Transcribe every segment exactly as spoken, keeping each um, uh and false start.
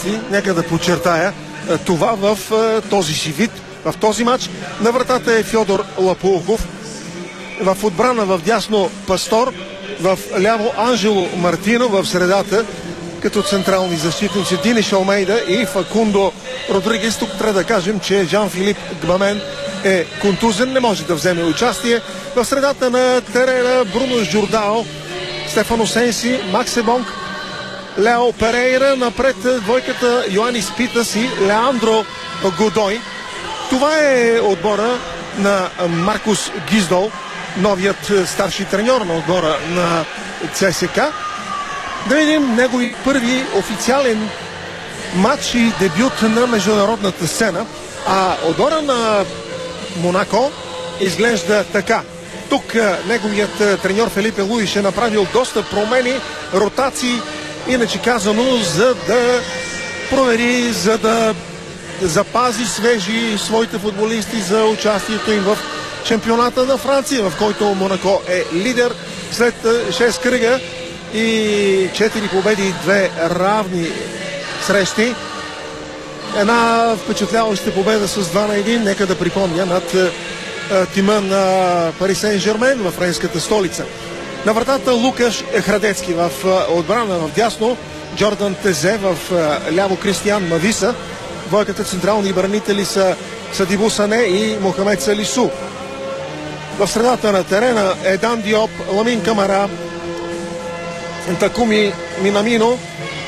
участие, нека да подчертая това в този си вид. В този матч на вратата е Фьодор Лапулков, в отбрана в дясно Пастор, в ляво Анжело Мартино, в средата като централни защитници Диниш Алмейда и Факундо Родригес. Тук трябва да кажем, че Жан-Филип Гбамен е контузен, не може да вземе участие. В средата на терена Бруно Жордао, Стефано Сенси, Макс Ебонг, Лео Перейра, напред двойката Йоанис Питас и Леандро Годой. Това е отбора на Маркус Гиздол, новият старши треньор на отбора на ЦСКА. Да видим негови първи официален матч и дебют на международната сцена. А отбора на Монако изглежда така. Тук неговият треньор Фелипе Луиш е направил доста промени, ротации, иначе казано, за да провери, за да запази свежи своите футболисти за участието им в чемпионата на Франция, в който Монако е лидер след шест кръга и четири победи и две равни срещи. Една впечатляваща победа с два на един, нека да припомня, над е, тима на Пари Сен-Жермен в френската столица. На вратата Лукаш Храдецки, в е, отбрана в дясно Джордан Тезе, в е, ляво Кристиян Мависа. Двойката централни бранители са Садибу Сане и Мохамед Салису. В средата на терена е Дан Диоп, Ламин Камара, Такуми Минамино,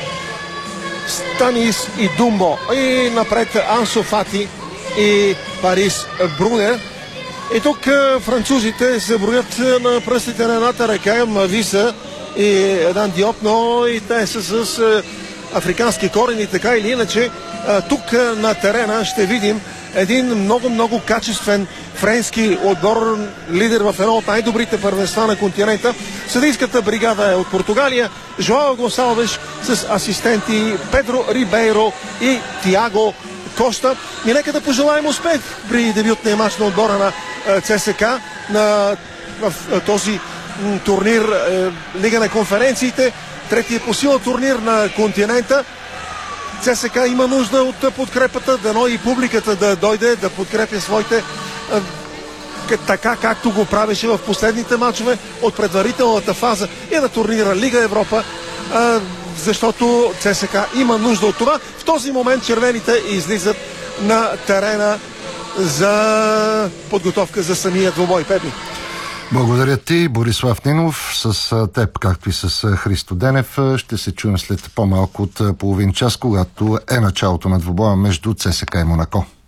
Станис и Думбо. И напред Ансо Фати и Парис Брунер. И тук французите се броят на пръстите на едната ръка, Мависа и Дан Диоп, но и те са с африкански корени, така или иначе. Тук на терена ще видим един много-много качествен френски отбор, лидер в едно от най-добрите първенства на континента. Съдийската бригада е от Португалия. Жоао Гонсалвеш с асистенти Педро Рибейро и Тиаго Коста. И нека да пожелаем успех при дебютния мач на отбора на ЦСКА на, в този турнир Лига на конференциите. Третия по сила турнир на континента. ЦСКА има нужда от подкрепата, дано и публиката да дойде да подкрепя своите така, както го правеше в последните матчове от предварителната фаза и на турнира Лига Европа, защото ЦСКА има нужда от това. В този момент червените излизат на терена за подготовка за самия двубой. Пепи. Благодаря ти, Борислав Нинов. С теб, както и с Христо Денев, ще се чуем след по-малко от половин час, когато е началото на двубоя между ЦСКА и Монако.